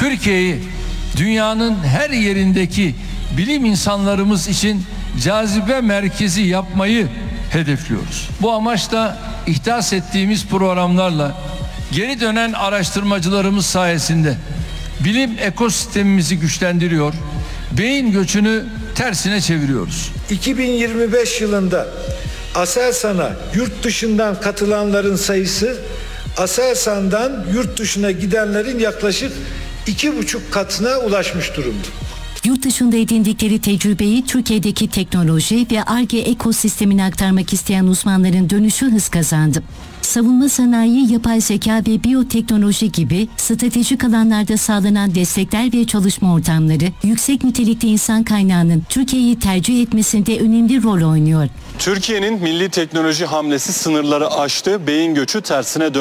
Türkiye'yi dünyanın her yerindeki bilim insanlarımız için cazibe merkezi yapmayı hedefliyoruz. Bu amaçla ihdas ettiğimiz programlarla geri dönen araştırmacılarımız sayesinde bilim ekosistemimizi güçlendiriyor, beyin göçünü tersine çeviriyoruz. 2025 yılında Aselsan'a yurt dışından katılanların sayısı Aselsan'dan yurt dışına gidenlerin yaklaşık 2,5 katına ulaşmış durumda. Yurt dışında edindikleri tecrübeyi Türkiye'deki teknoloji ve Ar-Ge ekosistemine aktarmak isteyen uzmanların dönüşü hız kazandı. Savunma sanayi, yapay zeka ve biyoteknoloji gibi stratejik alanlarda sağlanan destekler ve çalışma ortamları, yüksek nitelikli insan kaynağının Türkiye'yi tercih etmesinde önemli rol oynuyor. Türkiye'nin milli teknoloji hamlesi sınırları aştı, beyin göçü tersine döndü.